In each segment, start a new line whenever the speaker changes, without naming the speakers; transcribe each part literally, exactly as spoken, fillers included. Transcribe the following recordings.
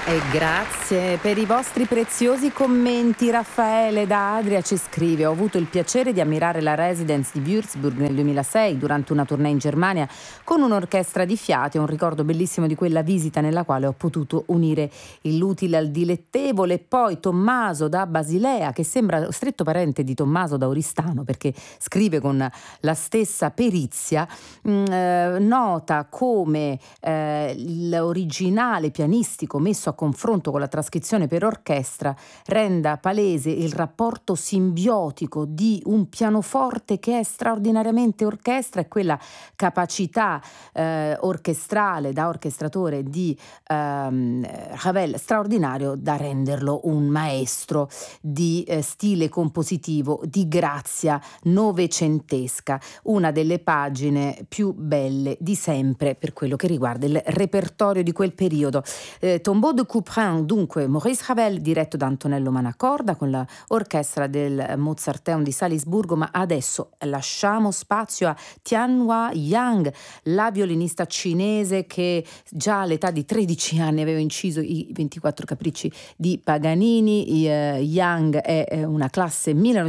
E grazie per i vostri preziosi commenti. Raffaele da Adria ci scrive: ho avuto il piacere di ammirare la Residence di Würzburg nel duemilasei durante una tournée in Germania con un'orchestra di fiati. È un ricordo bellissimo di quella visita nella quale ho potuto unire l'utile al dilettevole. Poi Tommaso da Basilea, che sembra stretto parente di Tommaso da Oristano perché scrive con la stessa perizia, mh, eh, nota come eh, l'originale pianistico messo a confronto con la trascrizione per orchestra renda palese il rapporto simbiotico di un pianoforte che è straordinariamente orchestra e quella capacità eh, orchestrale da orchestratore di ehm, Ravel straordinario da renderlo un maestro di eh, stile compositivo, di grazia novecentesca, una delle pagine più belle di sempre per quello che riguarda il repertorio di quel periodo. Eh, Tombeau de Couperin, dunque Maurice Ravel, diretto da Antonello Manacorda con l'orchestra del Mozarteum di Salisburgo. Ma adesso lasciamo spazio a Tianhua Yang, la violinista cinese che già all'età di tredici anni aveva inciso i ventiquattro capricci di Paganini. eh, Yang è una classe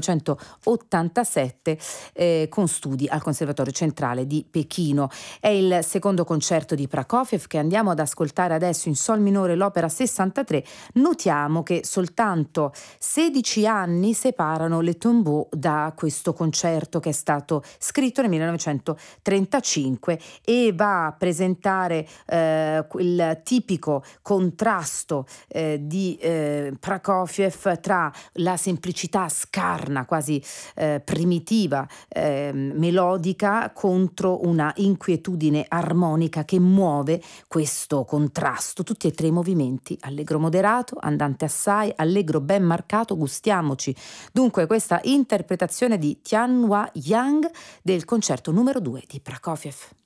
millenovecentottantasette eh, con studi al Conservatorio Centrale di Pechino. È il secondo concerto di Prokofiev che andiamo ad ascoltare adesso in sol minore, l'opera sessantatré. Notiamo che soltanto sedici anni separano Le Tombeau da questo concerto che è stato scritto nel millenovecentotrentacinque e va a presentare eh, il tipico contrasto eh, di eh, Prokofiev tra la semplicità scarna, quasi eh, primitiva, eh, melodica, contro una inquietudine armonica che muove questo contrasto. Tutti e tre i movimenti, allegro moderato, andante assai, allegro ben marcato. Gustiamoci dunque questa interpretazione di Tianhua Yang del concerto numero due di Prokofiev.